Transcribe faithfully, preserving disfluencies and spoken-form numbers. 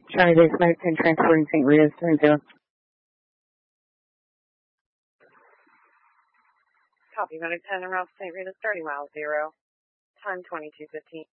Charlie Base nineteen transferring Saint Rita's ten zero. Copy, Medic ten around Saint Rita's thirty miles zero. Time twenty-two fifteen.